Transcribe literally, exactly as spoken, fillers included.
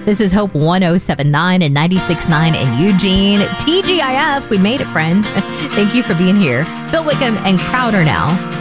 This is Hope one oh seven point nine and ninety-six point nine in Eugene. T G I F, we made it, friends. Thank you for being here. Bill Wickham and Crowder now.